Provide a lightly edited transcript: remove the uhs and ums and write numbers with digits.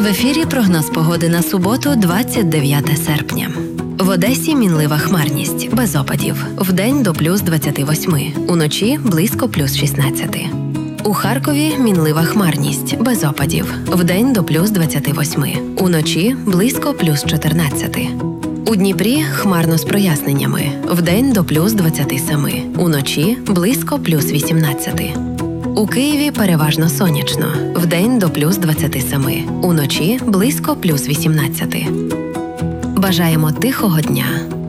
ефірі прогноз погоди на суботу, 29 серпня. В Одесі мінлива хмарність, без опадів. Вдень до плюс 28, уночі близько плюс 16. У Харкові мінлива хмарність, без опадів. Вдень до плюс 28, уночі близько плюс 14. У Дніпрі хмарно з проясненнями. Вдень до плюс 27, уночі близько плюс 18. У Києві переважно сонячно. Вдень до плюс 27, уночі близько плюс 18. Бажаємо тихого дня.